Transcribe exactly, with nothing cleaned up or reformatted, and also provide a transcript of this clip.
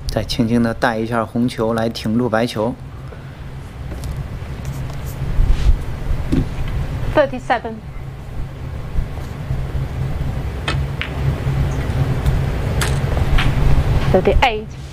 再轻轻的带一下红球来挺住白球。 thirty-seven. thirty-eight.